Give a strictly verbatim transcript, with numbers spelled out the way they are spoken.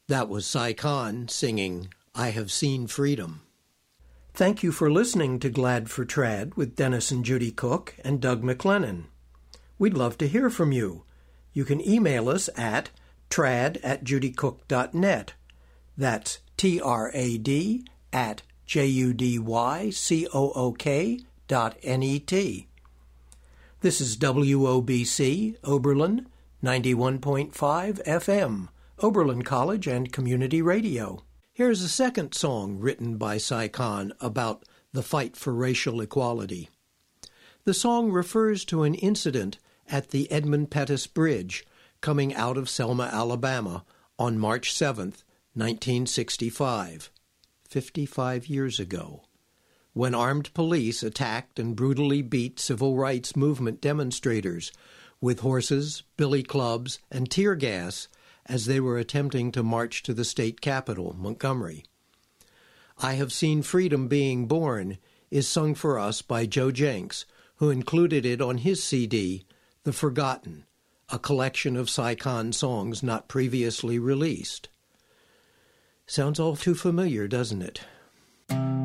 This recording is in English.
That was Cy Khan singing I Have Seen Freedom. Thank you for listening to Glad for Trad with Dennis and Judy Cook and Doug McLennan. We'd love to hear from you. You can email us at trad at judycook dot net. That's T R A D at J U D Y C O O K dot N E T. This is W O B C, Oberlin, ninety-one point five F M, Oberlin College and Community Radio. Here's a second song written by Cy Khan about the fight for racial equality. The song refers to an incident at the Edmund Pettus Bridge coming out of Selma, Alabama on March seventh, nineteen sixty-five, fifty-five years ago, when armed police attacked and brutally beat civil rights movement demonstrators with horses, billy clubs, and tear gas as they were attempting to march to the state capital, Montgomery. I Have Seen Freedom Being Born is sung for us by Joe Jenks, who included it on his C D, The Forgotten, a collection of Cy Khan songs not previously released. Sounds all too familiar, doesn't it?